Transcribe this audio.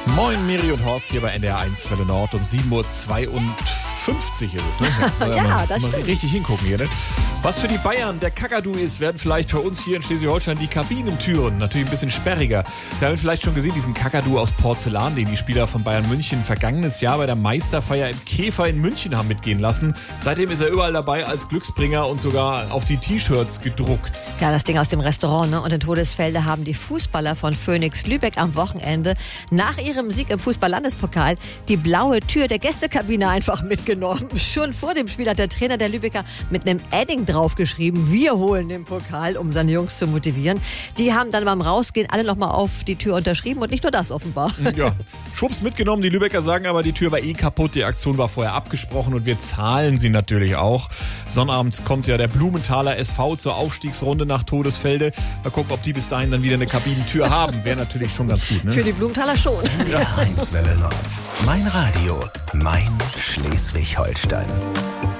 Moin, Miri und Horst hier bei NDR 1 Welle Nord um 7.52 Uhr ist es, ne? Ja, das stimmt. Richtig hingucken hier, ne? Was für die Bayern der Kakadu ist, werden vielleicht für uns hier in Schleswig-Holstein die Kabinentüren natürlich ein bisschen sperriger. Wir haben vielleicht schon gesehen, diesen Kakadu aus Porzellan, den die Spieler von Bayern München vergangenes Jahr bei der Meisterfeier im Käfer in München haben mitgehen lassen. Seitdem ist er überall dabei als Glücksbringer und sogar auf die T-Shirts gedruckt. Ja, das Ding aus dem Restaurant, ne? Und in Todesfelde haben die Fußballer von Phoenix Lübeck am Wochenende nach ihrem Sieg im Fußball-Landespokal die blaue Tür der Gästekabine einfach mitgenommen. Schon vor dem Spiel hat der Trainer der Lübecker mit einem Edding draufgeschrieben, wir holen den Pokal, um seine Jungs zu motivieren. Die haben dann beim Rausgehen alle nochmal auf die Tür unterschrieben und nicht nur das offenbar. Ja, Schubs mitgenommen. Die Lübecker sagen aber, die Tür war eh kaputt. Die Aktion war vorher abgesprochen und wir zahlen sie natürlich auch. Sonnabend kommt ja der Blumenthaler SV zur Aufstiegsrunde nach Todesfelde. Mal gucken, ob die bis dahin dann wieder eine Kabinentür haben. Wäre natürlich schon ganz gut, ne? Für die Blumenthaler schon. NDR 1 Welle Nord. Mein Radio, mein Schleswig-Holstein.